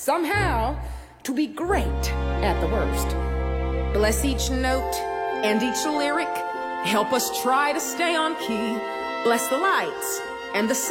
somehow, to be great at the worst. Bless each note and each lyric. Help us try to stay on key. Bless the lights and the